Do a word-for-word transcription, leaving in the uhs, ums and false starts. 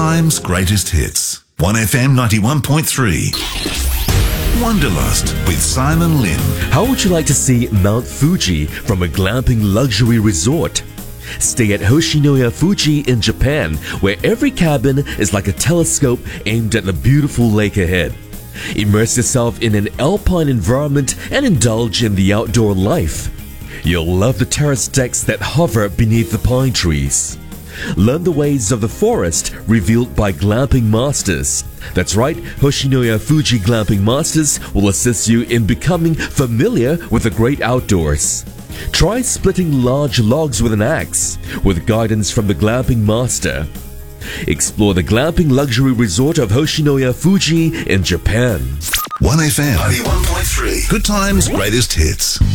Times Greatest Hits. one F M ninety-one point three. Wanderlust with Simon Lin. How would you like to see Mount Fuji from a glamping luxury resort? Stay at Hoshinoya Fuji in Japan, where every cabin is like a telescope aimed at the beautiful lake ahead. Immerse yourself in an alpine environment and indulge in the outdoor life. You'll love the terrace decks that hover beneath the pine trees. Learn the ways of the forest revealed by glamping masters. That's right, Hoshinoya Fuji Glamping Masters will assist you in becoming familiar with the great outdoors. Try splitting large logs with an axe, with guidance from the glamping master. Explore the glamping luxury resort of Hoshinoya Fuji in Japan. one F M ninety-one point three. Good Times Greatest Hits.